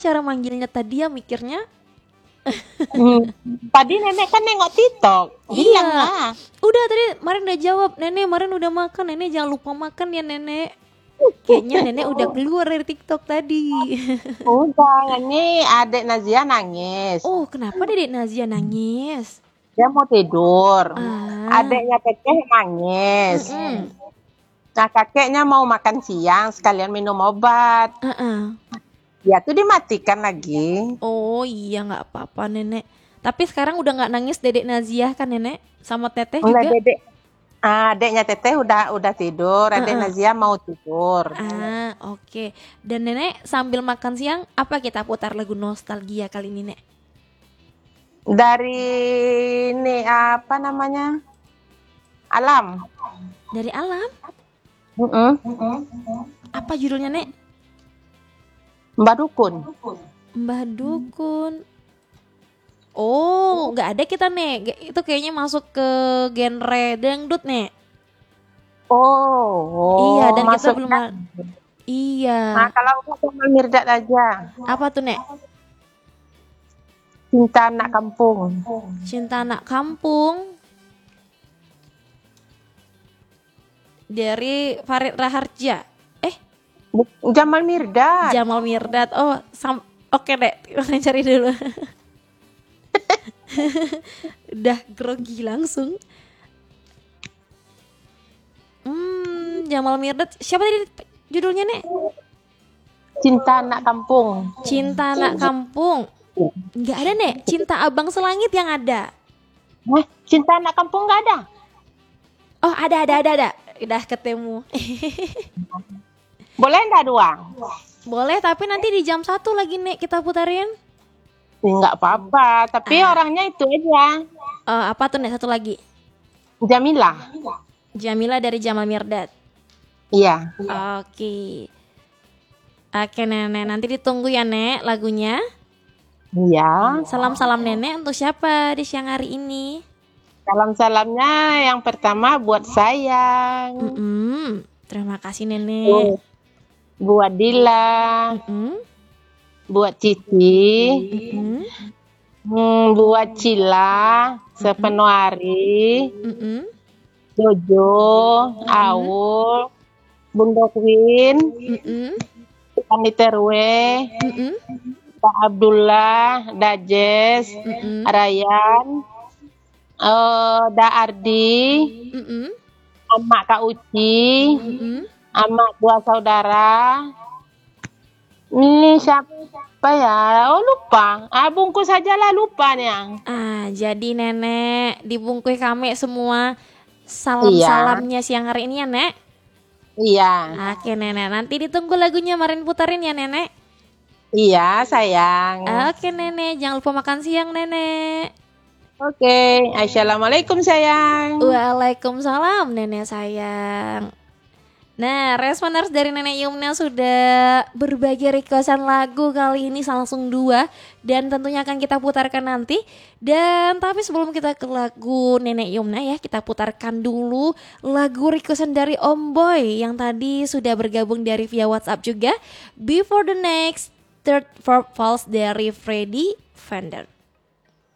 cara manggilnya tadi ya mikirnya. Tadi nenek kan nengok TikTok. Iya. Bilang lah. Udah tadi Marin udah jawab, nenek Marin udah makan, nenek jangan lupa makan ya nenek. Kayaknya nenek udah keluar dari TikTok tadi. Udah, ini adik Nazia nangis. Oh, kenapa Dedek Nazia nangis? Dia mau tidur. Ah. Adiknya Teteh nangis. Mm-mm. Nah, kakeknya mau makan siang sekalian minum obat. Ya tuh dimatikan lagi. Oh iya nggak apa-apa nenek. Tapi sekarang udah nggak nangis Dedek Nazia kan nenek? Sama Teteh Enggak, juga? Dedek. Adiknya Teteh udah tidur. Adik Nazia mau tidur. Oke. Dan nenek sambil makan siang apa kita putar lagu nostalgia kali ini nek? Dari ini apa namanya? Alam. Dari Alam? Apa judulnya nek? Mbak Dukun. Mbah Dukun. Oh, nggak ada kita nek. Itu kayaknya masuk ke genre dangdut nek. Oh. Iya, dan kita masuk belum. kan? Iya. Nah, kalau aku sama Mirdad aja. Apa tuh nek? Cinta Anak Kampung. Cinta Anak Kampung. Dari Farid Raharja. Jamal Mirdad. Jamal Mirdad. Oh, oke deh, kita cari dulu. Udah grogi langsung. Jamal Mirdad. Siapa tadi judulnya nek? Cinta Anak Kampung. Cinta Anak Kampung. Nggak ada nek. Cinta Abang Selangit yang ada. Cinta Anak Kampung nggak ada? Oh ada. Udah ketemu. Boleh nggak dua? Boleh, tapi nanti di jam 1 lagi nek kita putarin. Nggak apa-apa, tapi orangnya itu aja. Apa tuh nek satu lagi? Jamila. Jamila dari Jamal Mirdad. Iya. Oke. Oke nenek, nanti ditunggu ya nek lagunya. Iya. Salam-salam nenek untuk siapa di siang hari ini? Salam-salamnya yang pertama buat sayang. Terima kasih nenek. Buat Dila. Buat Cici. Buat Cila. Sepenuh hari. Jojo. Aul. Bunda Queen. Pani Terwe. Pak Abdullah. Dajes. Rayan. Da Ardi. Amak Kak Uci. Amak dua saudara. Ini siapa ya? Oh lupa. Bungkus saja lah lupa nih. Jadi nenek dibungkus kami semua salam-salamnya siang hari ini ya nek. Iya. Oke nenek, nanti ditunggu lagunya Marin putarin ya nenek. Iya sayang. Oke nenek, jangan lupa makan siang nenek. Oke, assalamualaikum sayang. Waalaikumsalam nenek sayang. Nah, responders dari Nenek Yumna sudah berbagi requestan lagu kali ini langsung 2 dan tentunya akan kita putarkan nanti. Dan tapi sebelum kita ke lagu Nenek Yumna ya, kita putarkan dulu lagu requestan dari Om Boy yang tadi sudah bergabung dari via WhatsApp juga. Before the Next, Third Fourth Falls dari Freddy Fender.